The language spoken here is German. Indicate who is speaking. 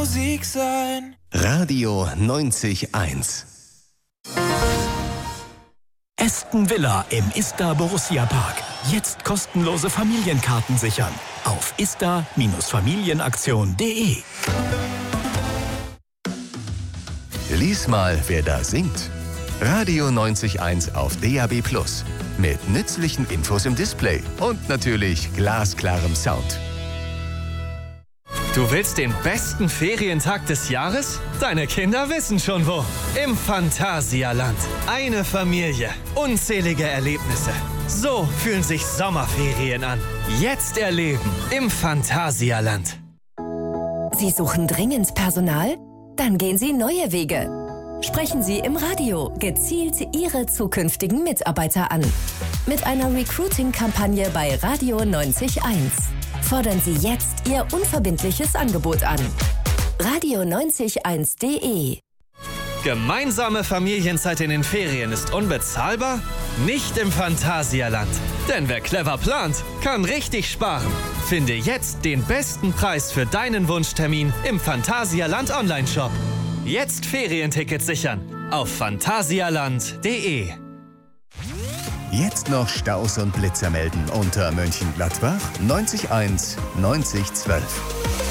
Speaker 1: Musik sein.
Speaker 2: Radio 90.1.
Speaker 3: Aston Villa im ISTA Borussia Park. Jetzt kostenlose Familienkarten sichern. Auf ista-familienaktion.de.
Speaker 2: Lies mal, wer da singt. Radio 90.1 auf DAB+. Mit nützlichen Infos im Display und natürlich glasklarem Sound.
Speaker 4: Du willst den besten Ferientag des Jahres? Deine Kinder wissen schon wo. Im Phantasialand. Eine Familie. Unzählige Erlebnisse. So fühlen sich Sommerferien an. Jetzt erleben im Phantasialand.
Speaker 5: Sie suchen dringend Personal? Dann gehen Sie neue Wege. Sprechen Sie im Radio gezielt Ihre zukünftigen Mitarbeiter an. Mit einer Recruiting-Kampagne bei Radio 90.1. Fordern Sie jetzt Ihr unverbindliches Angebot an. radio901.de.
Speaker 4: Gemeinsame Familienzeit in den Ferien ist unbezahlbar? Nicht im Phantasialand. Denn wer clever plant, kann richtig sparen. Finde jetzt den besten Preis für deinen Wunschtermin im Phantasialand Online-Shop. Jetzt Ferientickets sichern auf phantasialand.de.
Speaker 2: Jetzt noch Staus und Blitzer melden unter Mönchengladbach 90.1 9012.